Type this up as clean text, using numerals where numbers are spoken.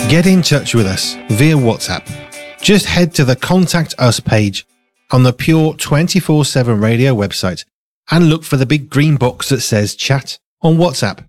Get in touch with us via WhatsApp. Just head to the Contact Us page on the Pure 24/7 Radio website and look for the big green box that says Chat on WhatsApp.